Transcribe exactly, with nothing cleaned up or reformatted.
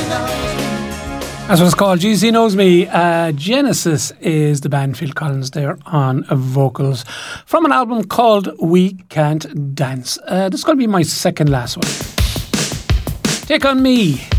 That's what it's called. G C Knows Me. Uh, Genesis is the band. Phil Collins there on vocals from an album called We Can't Dance. Uh, this is going to be my second last one. Take On Me.